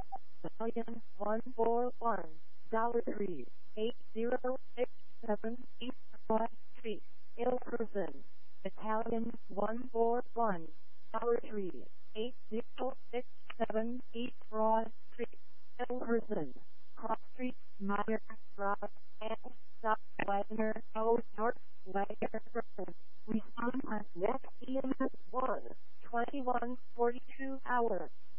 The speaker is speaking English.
Italian 141, $38067 East Broad Street, Ilkerson. Italian 141, $38067 East Broad Street, Ilkerson. Cross Street, Meyer, Ross, and South Wagner, North Wagner Road. Respond at next EMS 1, 21:42 hours.